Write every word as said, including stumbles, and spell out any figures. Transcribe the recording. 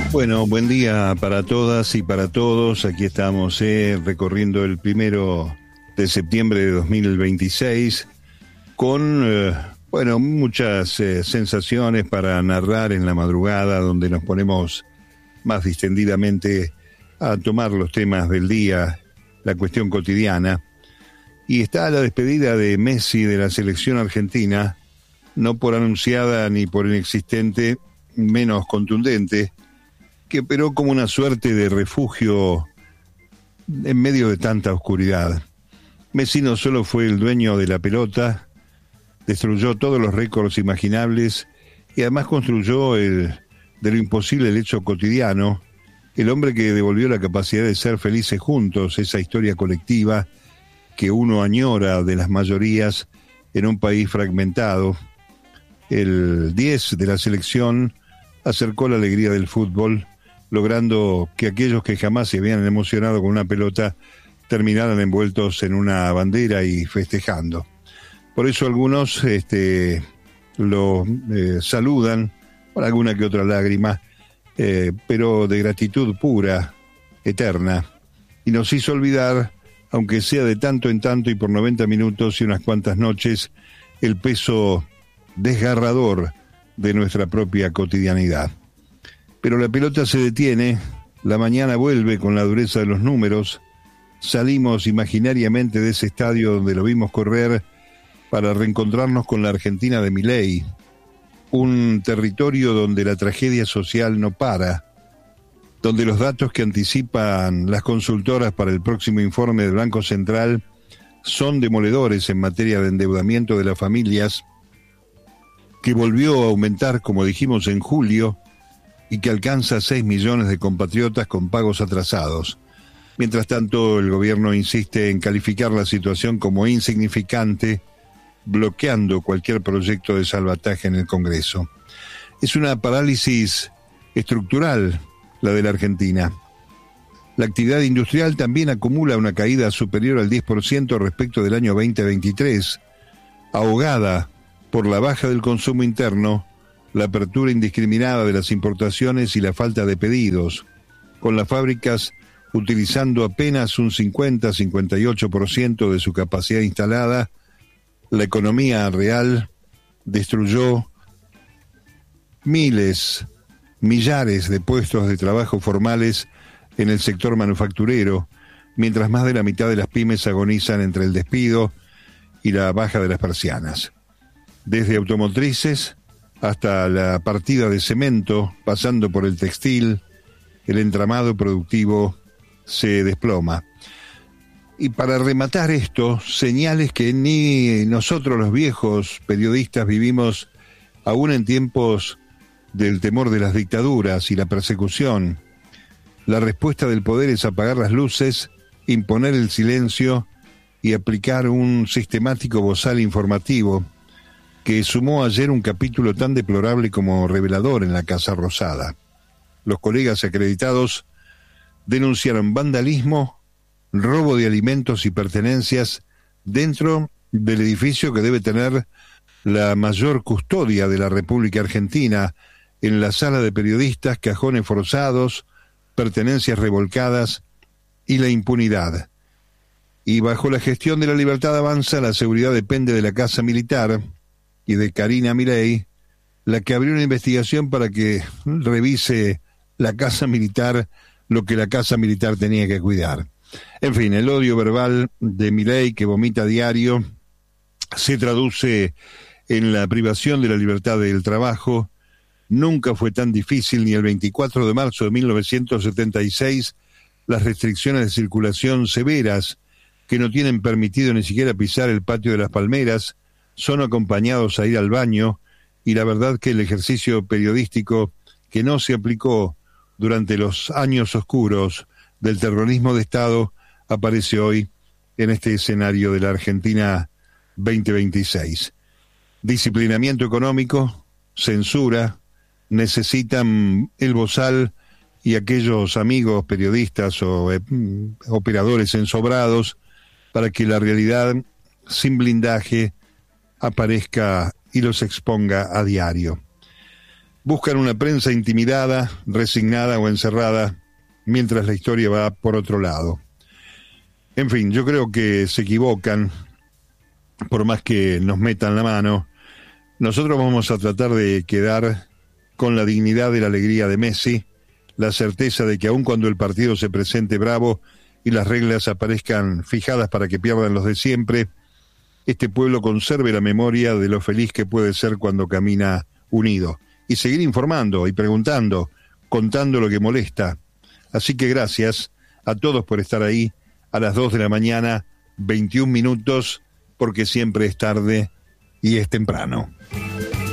Bueno, buen día para todas y para todos. Aquí estamos eh, recorriendo el primero de septiembre de dos mil veintiséis con, eh, bueno, muchas eh, sensaciones para narrar en la madrugada, donde nos ponemos más distendidamente a tomar los temas del día, la cuestión cotidiana. Y está la despedida de Messi de la selección argentina, no por anunciada ni por inexistente, menos contundente, que operó como una suerte de refugio en medio de tanta oscuridad. Messi no solo fue el dueño de la pelota, destruyó todos los récords imaginables y además construyó el, de lo imposible el hecho cotidiano, el hombre que devolvió la capacidad de ser felices juntos, esa historia colectiva que uno añora de las mayorías en un país fragmentado. El diez de la selección acercó la alegría del fútbol, logrando que aquellos que jamás se habían emocionado con una pelota terminaran envueltos en una bandera y festejando. Por eso algunos este, lo eh, saludan con alguna que otra lágrima, eh, pero de gratitud pura, eterna, y nos hizo olvidar, aunque sea de tanto en tanto y por noventa minutos y unas cuantas noches, el peso desgarrador de nuestra propia cotidianidad. Pero la pelota se detiene, la mañana vuelve con la dureza de los números, salimos imaginariamente de ese estadio donde lo vimos correr para reencontrarnos con la Argentina de Milei, un territorio donde la tragedia social no para, donde los datos que anticipan las consultoras para el próximo informe del Banco Central son demoledores en materia de endeudamiento de las familias, que volvió a aumentar, como dijimos, en julio, y que alcanza a seis millones de compatriotas con pagos atrasados. Mientras tanto, el gobierno insiste en calificar la situación como insignificante, bloqueando cualquier proyecto de salvataje en el Congreso. Es una parálisis estructural la de la Argentina. La actividad industrial también acumula una caída superior al diez por ciento respecto del año veinte veintitrés, ahogada por la baja del consumo interno, la apertura indiscriminada de las importaciones y la falta de pedidos, con las fábricas utilizando apenas un cincuenta a cincuenta y ocho por ciento de su capacidad instalada. La economía real destruyó miles, millares de puestos de trabajo formales en el sector manufacturero, mientras más de la mitad de las pymes agonizan entre el despido y la baja de las persianas. Desde automotrices hasta la partida de cemento, pasando por el textil, el entramado productivo se desploma. Y para rematar esto, señales que ni nosotros los viejos periodistas vivimos aún en tiempos del temor de las dictaduras y la persecución. La respuesta del poder es apagar las luces, imponer el silencio y aplicar un sistemático bozal informativo que sumó ayer un capítulo tan deplorable como revelador en la Casa Rosada. Los colegas acreditados denunciaron vandalismo, robo de alimentos y pertenencias dentro del edificio que debe tener la mayor custodia de la República Argentina, en la sala de periodistas, cajones forzados, pertenencias revolcadas y la impunidad. Y bajo la gestión de La Libertad Avanza, la seguridad depende de la Casa Militar y de Karina Milei, la que abrió una investigación para que revise la Casa Militar lo que la Casa Militar tenía que cuidar. En fin, el odio verbal de Milei, que vomita a diario, se traduce en la privación de la libertad del trabajo. Nunca fue tan difícil, ni el veinticuatro de marzo de mil novecientos setenta y seis, las restricciones de circulación severas que no tienen permitido ni siquiera pisar el patio de las Palmeras, son acompañados a ir al baño, y la verdad que el ejercicio periodístico que no se aplicó durante los años oscuros del terrorismo de Estado aparece hoy en este escenario de la Argentina veinte veintiséis. Disciplinamiento económico, censura, necesitan el bozal y aquellos amigos periodistas o eh, operadores ensobrados para que la realidad sin blindaje aparezca y los exponga a diario. buscan una prensa intimidada, resignada o encerrada, mientras la historia va por otro lado. En fin, yo creo que se equivocan, por más que nos metan la mano. Nosotros vamos a tratar de quedar con la dignidad y la alegría de Messi, la certeza de que aun cuando el partido se presente bravo y las reglas aparezcan fijadas para que pierdan los de siempre, este pueblo conserve la memoria de lo feliz que puede ser cuando camina unido. Y seguir informando y preguntando, contando lo que molesta. Así que gracias a todos por estar ahí a las dos de la mañana, veintiún minutos, porque siempre es tarde y es temprano.